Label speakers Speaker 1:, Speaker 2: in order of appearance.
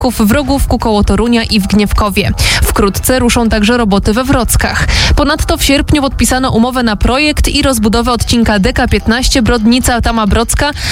Speaker 1: w Rogówku koło Torunia i w Gniewkowie. Wkrótce ruszą także roboty we Wrockach. Ponadto w sierpniu podpisano umowę na projekt i rozbudowę odcinka DK15 Brodnica-Tama Brocka